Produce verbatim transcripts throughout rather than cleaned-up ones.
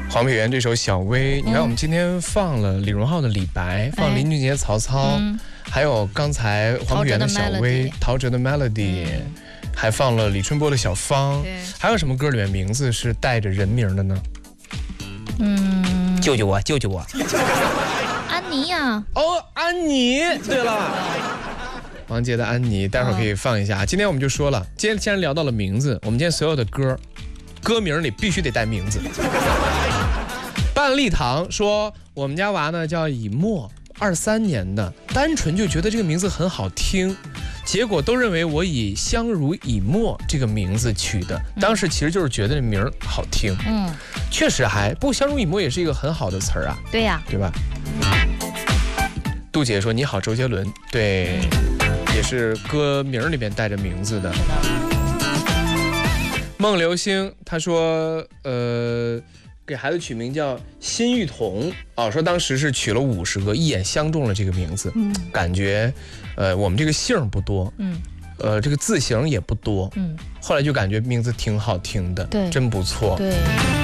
黄品源这首《小薇》，你看我们今天放了李荣浩的《李白》，放林俊杰《曹操》，嗯、还有刚才黄品源的《小薇》，陶喆的《Melody》，嗯、还放了李春波的《小芳》，还有什么歌里面名字是带着人名的呢？ 嗯， 救救我，救救我！ 安妮呀、啊！ 哦，安妮，对了。王杰的《安妮》，待会儿可以放一下。今天我们就说了，今天既然聊到了名字，我们今天所有的歌，歌名里必须得带名字。半粒糖说，我们家娃呢叫以沫，二三年的，单纯就觉得这个名字很好听，结果都认为我以相濡以沫这个名字取的，当时其实就是觉得这名儿好听。嗯，确实还不相濡以沫也是一个很好的词儿啊。 对呀、啊， 对吧？杜姐说你好，周杰伦，对。也是歌名里面带着名字的。孟流星他说，呃，给孩子取名叫辛玉彤，哦，说当时是取了五十个，一眼相中了这个名字，嗯、感觉，呃，我们这个姓不多，嗯，呃，这个字形也不多，嗯，后来就感觉名字挺好听的，对，真不错， 对。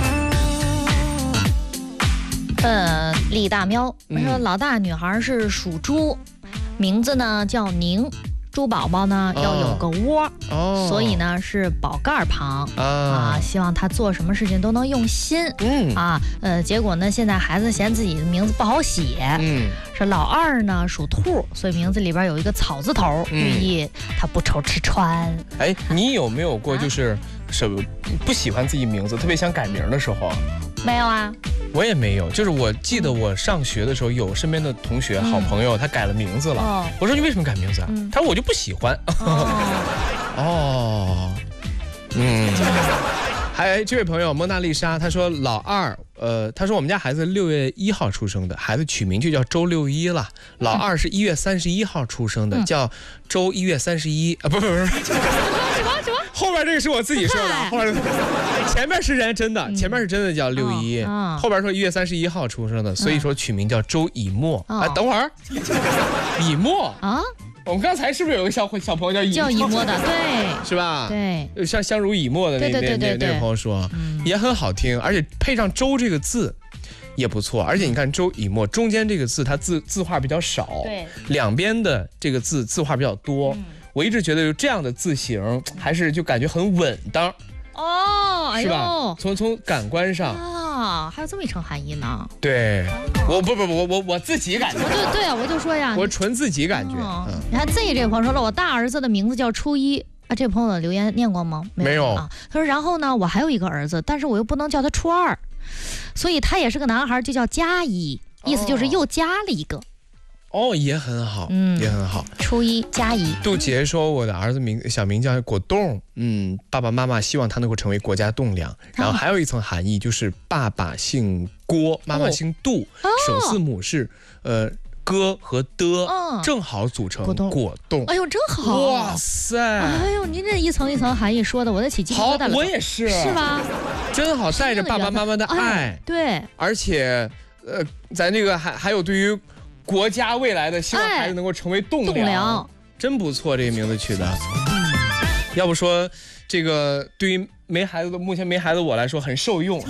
呃，李大喵说，老大女孩是属猪。名字呢叫宁，猪宝宝呢要有个窝，哦、所以呢是宝盖旁 啊, 啊，希望他做什么事情都能用心，嗯啊，呃，结果呢现在孩子嫌自己的名字不好写，嗯，说老二呢属兔，所以名字里边有一个草字头，寓意他不愁吃穿。 哎，你有没有过就是什么不喜欢自己名字，特别想改名的时候？ 没有啊。 我也没有，就是我记得我上学的时候，有身边的同学、好朋友，他改了名字了。哦、我说你为什么改名字啊？嗯、他说我就不喜欢。哦，哦嗯。还这位朋友蒙娜丽莎，他说老二，呃，他说我们家孩子六月一号出生的，孩子取名就叫周六一了。老二是一月三十一号出生的，嗯、叫周一月三十一啊，不不不不。什么什么？后面这个是我自己说的，后面前面是人真的，前面是真的叫六一，嗯、后边说一月三十一号出生的，所以说取名叫周以沫。哎、嗯，等会儿，以沫啊。我们刚才是不是有个小小朋友叫以叫以沫的，对， 是吧？ 对， 像相濡以沫的那那那那个朋友说，嗯、也很好听，而且配上周这个字也不错。而且你看周以沫中间这个字，它字字画比较少，对，两边的这个字字画比较多。嗯、我一直觉得有这样的字形，还是就感觉很稳当。 哦，哎呦， 是吧？从从感官上啊，还有这么一层含义呢。 对，我不不不，我我我自己感觉。 我就对啊，我就说呀， 我纯自己感觉。 嗯嗯、你看 Z 这个朋友说了，我大儿子的名字叫初一啊，这朋友的留言念过吗？ 没有啊。他说，然后呢，我还有一个儿子，但是我又不能叫他初二，所以他也是个男孩，就叫加一，意思就是又加了一个。 哦，也很好，嗯，也很好。 初一加一。 杜杰说，我的儿子名小名叫果冻，嗯，爸爸妈妈希望他能够成为国家栋梁。然后还有一层含义，就是爸爸姓郭，妈妈姓杜，哦、首字母是呃哥和的，嗯、正好组成果冻。果冻， 哎呦，真好！ 哇塞！ 哎呦，您这一层一层含义说的，我得起鸡皮疙瘩了。 我也是， 是吧？ 真好，带着爸爸妈妈的爱，哎、 对， 而且呃，咱这个还还有对于国家未来的希望孩子能够成为栋梁，栋梁真不错，这个名字取的。嗯、要不说这个对于没孩子的目前没孩子我来说很受用，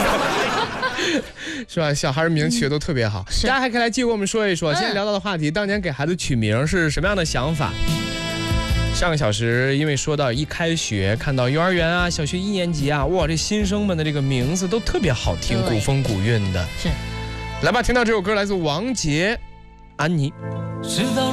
是吧？小孩名字取的都特别好，大家还可以来继续跟我们说一说。今天聊到的话题，当年给孩子取名是什么样的想法？上个小时因为说到一开学看到幼儿园啊、小学一年级啊，哇，这新生们的这个名字都特别好听，古风古韵的。 是。 来吧，听到这首歌来自王杰，安妮。 知道